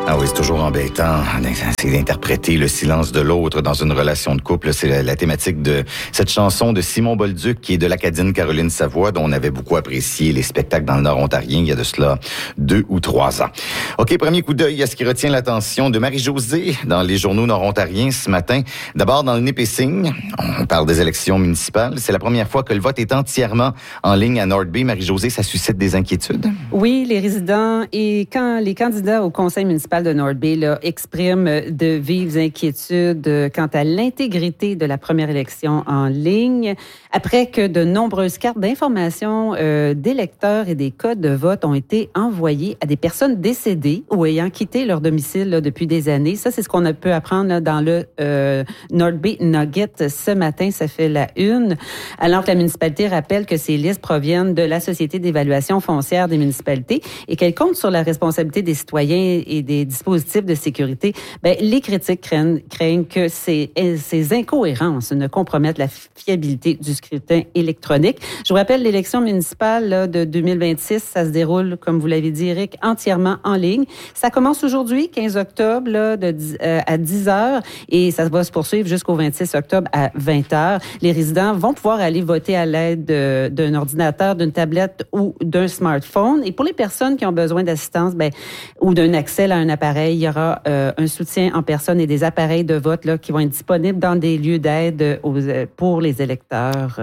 Ah oui, c'est toujours embêtant d'essayer d'interpréter le silence de l'autre dans une relation de couple. C'est la thématique de cette chanson de Simon Bolduc, qui est de l'Acadienne Caroline Savoie, dont on avait beaucoup apprécié les spectacles dans le Nord ontarien il y a de cela 2 ou 3 ans. OK, premier coup d'œil à ce qui retient l'attention de Marie-Josée dans les journaux nord-ontariens ce matin. D'abord, dans le Nipissing, on parle des élections municipales. C'est la première fois que le vote est entièrement en ligne à North Bay. Marie-Josée, ça suscite des inquiétudes? Oui, les résidents et quand les candidats au conseil municipal de North Bay expriment de vives inquiétudes quant à l'intégrité de la première élection en ligne, après que de nombreuses cartes d'information d'électeurs et des codes de vote ont été envoyés à des personnes décédées ou ayant quitté leur domicile depuis des années. Ça, c'est ce qu'on peut apprendre dans le North Bay Nugget ce matin. Ça fait la une. Alors que la municipalité rappelle que ces listes proviennent de la Société d'évaluation foncière des municipalités et qu'elle compte sur la responsabilité des citoyens et des dispositifs de sécurité. Les critiques craignent que ces incohérences ne compromettent la fiabilité du scrutin électronique. Je vous rappelle, l'élection municipale de 2026, ça se déroule, comme vous l'avez dit, Eric, entièrement en ligne. Ça commence aujourd'hui, 15 octobre, à 10 heures, et ça va se poursuivre jusqu'au 26 octobre à 20 heures. Les résidents vont pouvoir aller voter à l'aide d'un ordinateur, d'une tablette ou d'un smartphone. Et pour les personnes qui ont besoin d'assistance ou d'un accès à un appareil, il y aura un soutien en personne et des appareils de vote qui vont être disponibles dans des lieux d'aide pour les électeurs.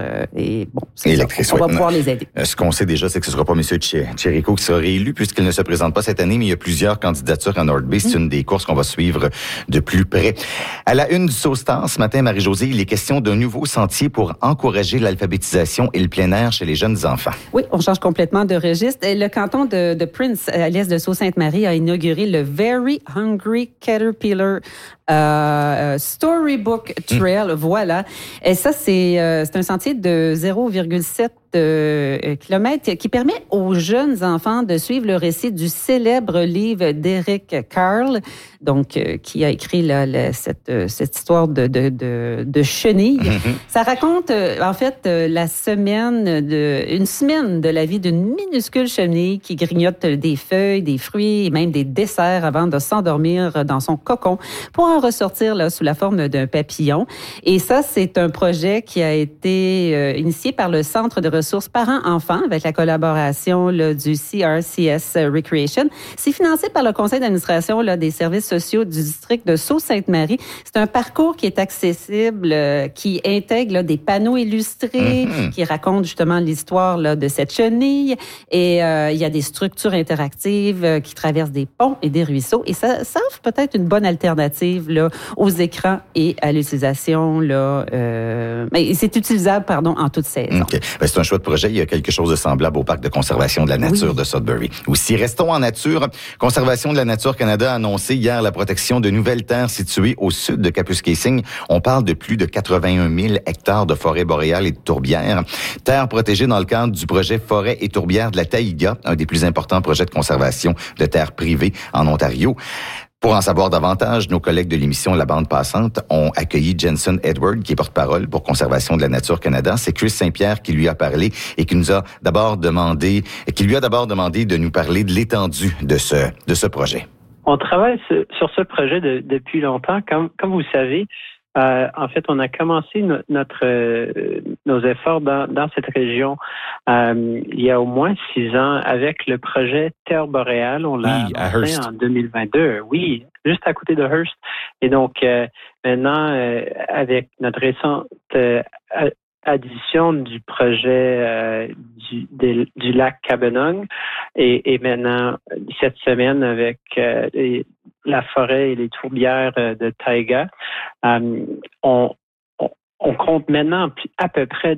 On va pouvoir les aider. Ce qu'on sait déjà, c'est que ce ne sera pas M. Chérico qui sera réélu puisqu'il ne se présente pas cette année, mais il y a plusieurs candidatures à North Bay. C'est une des courses qu'on va suivre de plus près. À la une du SoStar, ce matin, Marie-Josée, il est question d'un nouveau sentier pour encourager l'alphabétisation et le plein air chez les jeunes enfants. Oui, on change complètement de registre. Le canton de Prince, à l'est de Sault-Sainte-Marie, a inauguré le Very Hungry Caterpillar Storybook Trail. Voilà. Et ça, c'est un sentier de 0,7 kilomètres qui permet aux jeunes enfants de suivre le récit du célèbre livre d'Eric Carle, donc qui a écrit cette histoire de chenille. Ça raconte en fait une semaine de la vie d'une minuscule chenille qui grignote des feuilles, des fruits et même des desserts avant de s'endormir dans son cocon pour en ressortir sous la forme d'un papillon. Et ça, c'est un projet qui a été initié par le Centre de ressources parents-enfants avec la collaboration du CRCS Recreation. C'est financé par le conseil d'administration des services sociaux du district de Sault-Sainte-Marie. C'est un parcours qui est accessible, qui intègre des panneaux illustrés, qui racontent justement l'histoire de cette chenille. Et il y a des structures interactives qui traversent des ponts et des ruisseaux. Et ça offre peut-être une bonne alternative aux écrans et à l'utilisation. C'est utilisable, en toute saison. Okay. C'est un chouette projet. Il y a quelque chose de semblable au parc de conservation de la nature de Sudbury. Aussi, restons en nature. Conservation de la nature Canada a annoncé hier la protection de nouvelles terres situées au sud de Kapuskasing. On parle de plus de 81 000 hectares de forêt boréale et de tourbières. Terres protégées dans le cadre du projet Forêt et tourbières de la Taïga, un des plus importants projets de conservation de terres privées en Ontario. Pour en savoir davantage, nos collègues de l'émission La Bande Passante ont accueilli Jenson Edward, qui est porte-parole pour Conservation de la Nature Canada. C'est Chris Saint-Pierre qui lui a parlé et qui lui a d'abord demandé de nous parler de l'étendue de ce projet. On travaille sur ce projet depuis longtemps. Comme vous savez, en fait, on a commencé nos efforts dans cette région il y a au moins 6 ans avec le projet Terre boréale. On l'a lancé en 2022. Oui, juste à côté de Hearst. Et donc, maintenant, avec notre récente addition du projet du lac Cabenong et maintenant, cette semaine, avec la forêt et les tourbières de Taïga, on compte maintenant à peu près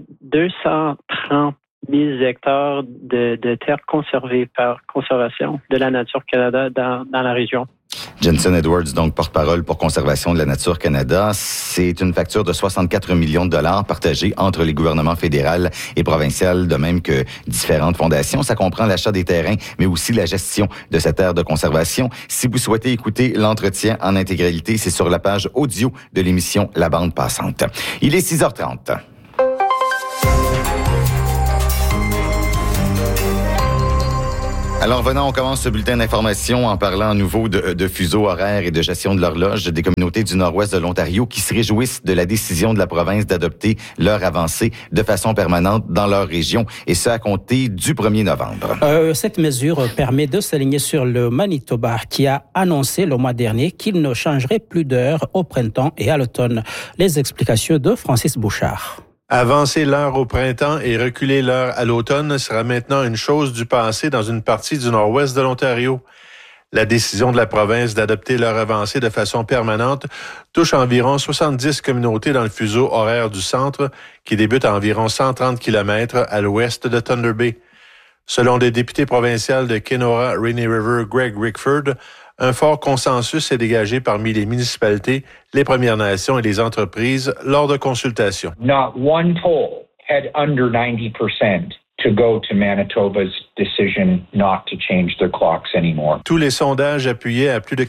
230 000 hectares de terres conservées par Conservation de la Nature Canada dans la région. Jenson Edwards, donc porte-parole pour Conservation de la Nature Canada. C'est une facture de 64 millions de dollars partagée entre les gouvernements fédéral et provincial, de même que différentes fondations. Ça comprend l'achat des terrains, mais aussi la gestion de cette aire de conservation. Si vous souhaitez écouter l'entretien en intégralité, c'est sur la page audio de l'émission La Bande Passante. Il est 6h30. Alors, venant, on commence ce bulletin d'information en parlant à nouveau de fuseaux horaires et de gestion de l'horloge des communautés du nord-ouest de l'Ontario qui se réjouissent de la décision de la province d'adopter l'heure avancée de façon permanente dans leur région, et ce à compter du 1er novembre. Cette mesure permet de s'aligner sur le Manitoba qui a annoncé le mois dernier qu'il ne changerait plus d'heure au printemps et à l'automne. Les explications de Francis Bouchard. Avancer l'heure au printemps et reculer l'heure à l'automne sera maintenant une chose du passé dans une partie du nord-ouest de l'Ontario. La décision de la province d'adopter l'heure avancée de façon permanente touche environ 70 communautés dans le fuseau horaire du centre qui débute à environ 130 km à l'ouest de Thunder Bay. Selon le député provincial de Kenora Rainy River, Greg Rickford, un fort consensus est dégagé parmi les municipalités, les Premières Nations et les entreprises lors de consultations. Not one poll had under 90% to go to Manitoba's decision not to change their clocks anymore. Tous les sondages appuyaient à plus de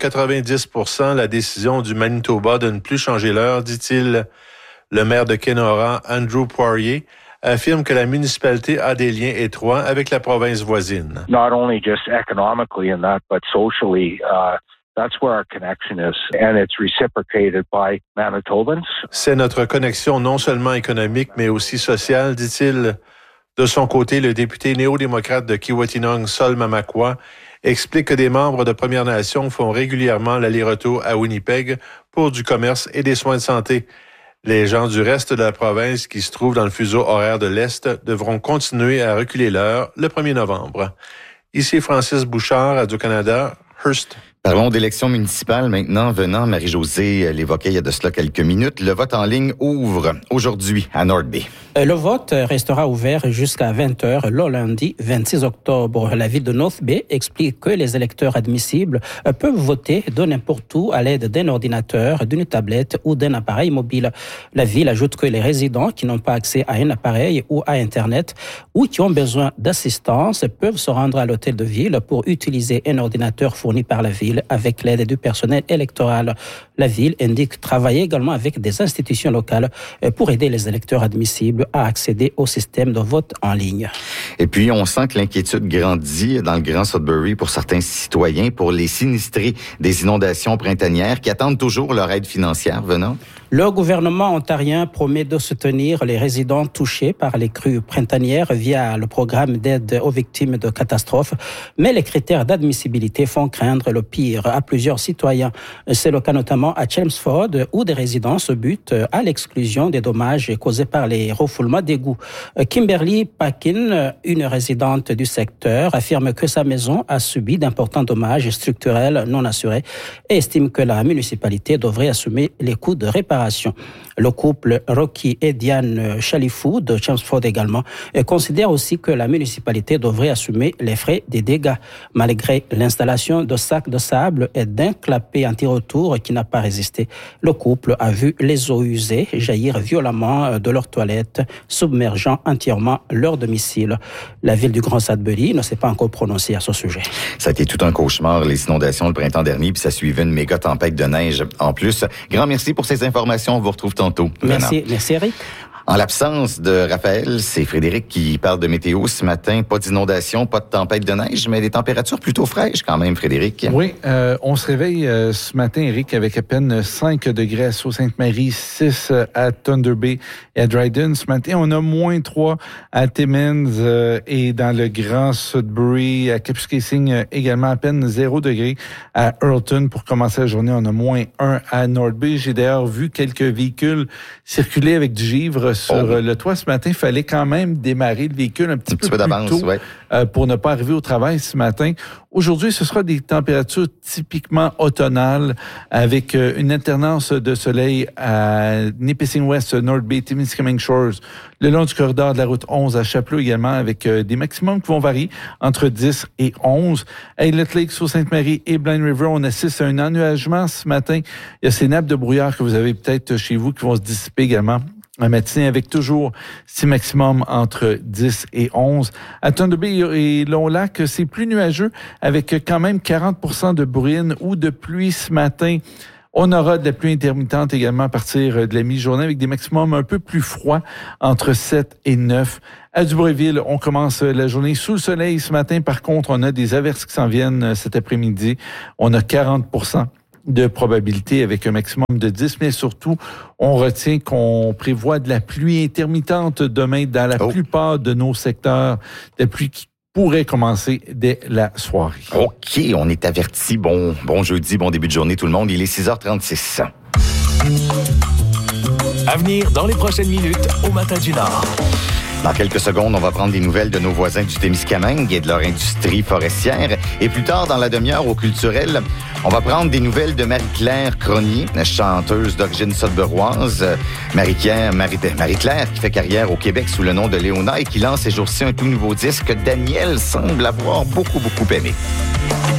90% la décision du Manitoba de ne plus changer l'heure, dit-il. Le maire de Kenora, Andrew Poirier, affirme que la municipalité a des liens étroits avec la province voisine. Not only just economically in that, but socially, that's where our connection is, and it's reciprocated by Manitobans. C'est notre connexion non seulement économique, mais aussi sociale, dit-il. De son côté, le député néo-démocrate de Kiiwetinoong, Sol Mamakwa, explique que des membres de Premières Nations font régulièrement l'aller-retour à Winnipeg pour du commerce et des soins de santé. Les gens du reste de la province qui se trouvent dans le fuseau horaire de l'Est devront continuer à reculer l'heure le 1er novembre. Ici Francis Bouchard, Radio-Canada, Hearst. Parlons d'élections municipales maintenant. Venant, Marie-Josée l'évoquait il y a de cela quelques minutes. Le vote en ligne ouvre aujourd'hui à North Bay. Le vote restera ouvert jusqu'à 20h le lundi 26 octobre. La ville de North Bay explique que les électeurs admissibles peuvent voter de n'importe où à l'aide d'un ordinateur, d'une tablette ou d'un appareil mobile. La ville ajoute que les résidents qui n'ont pas accès à un appareil ou à Internet ou qui ont besoin d'assistance peuvent se rendre à l'hôtel de ville pour utiliser un ordinateur fourni par la ville avec l'aide du personnel électoral. La ville indique travailler également avec des institutions locales pour aider les électeurs admissibles à accéder au système de vote en ligne. Et puis, on sent que l'inquiétude grandit dans le Grand Sudbury pour certains citoyens, pour les sinistrés des inondations printanières qui attendent toujours leur aide financière. Venant. Le gouvernement ontarien promet de soutenir les résidents touchés par les crues printanières via le programme d'aide aux victimes de catastrophes, mais les critères d'admissibilité font craindre le pire à plusieurs citoyens. C'est le cas notamment à Chelmsford, où des résidents se butent à l'exclusion des dommages causés par les refoulements d'égouts. Kimberly Paquin, une résidente du secteur, affirme que sa maison a subi d'importants dommages structurels non assurés et estime que la municipalité devrait assumer les coûts de réparation. Le couple Rocky et Diane Chalifou de Chelmsford également considère aussi que la municipalité devrait assumer les frais des dégâts. Malgré l'installation de sacs de sable et d'un clapet anti-retour qui n'a pas résisté, le couple a vu les eaux usées jaillir violemment de leurs toilettes, submergeant entièrement leur domicile. La ville du Grand Sudbury ne s'est pas encore prononcée à ce sujet. Ça a été tout un cauchemar, les inondations le printemps dernier, puis ça suivait une méga tempête de neige en plus. Grand merci pour ces informations. On vous retrouve tantôt. Merci Eric. En l'absence de Raphaël, c'est Frédéric qui parle de météo ce matin. Pas d'inondation, pas de tempête de neige, mais des températures plutôt fraîches quand même, Frédéric. Oui, on se réveille ce matin, Eric, avec à peine 5 degrés à Sault-Sainte-Marie, 6 à Thunder Bay et à Dryden. Ce matin, on a moins 3 à Timmins et dans le Grand Sudbury, à Kapuskasing également à peine 0 degrés à Earlton. Pour commencer la journée, on a moins 1 à North Bay. J'ai d'ailleurs vu quelques véhicules circuler avec du givre sur le toit ce matin. Il fallait quand même démarrer le véhicule un petit peu plus tôt pour ne pas arriver au travail ce matin. Aujourd'hui, ce sera des températures typiquement automnales avec une alternance de soleil à Nipissing West, North Bay, Timiskaming Shores, le long du corridor de la route 11 à Chapleau également avec des maximums qui vont varier entre 10 et 11. À Aylett Lake, Sault-Sainte-Marie et Blind River, on assiste à un ennuagement ce matin. Il y a ces nappes de brouillard que vous avez peut-être chez vous qui vont se dissiper également un matin avec toujours 6 maximums entre 10 et 11. À Thunder Bay et Long-Lac, c'est plus nuageux avec quand même 40% de bruine ou de pluie ce matin. On aura de la pluie intermittente également à partir de la mi-journée avec des maximums un peu plus froids entre 7 et 9. À Dubreuilville, on commence la journée sous le soleil. Ce matin, par contre, on a des averses qui s'en viennent cet après-midi. On a 40% de probabilité avec un maximum de 10, mais surtout, on retient qu'on prévoit de la pluie intermittente demain dans la plupart de nos secteurs. De la pluie qui pourrait commencer dès la soirée. OK, on est averti. Bon jeudi, bon début de journée tout le monde. Il est 6h36. À venir dans les prochaines minutes au Matin du Nord. Dans quelques secondes, on va prendre des nouvelles de nos voisins du Témiscamingue et de leur industrie forestière. Et plus tard, dans la demi-heure au culturel, on va prendre des nouvelles de Marie-Claire Cronier, chanteuse d'origine sudburoise. Marie-Claire qui fait carrière au Québec sous le nom de Léona et qui lance ces jours-ci un tout nouveau disque que Daniel semble avoir beaucoup aimé.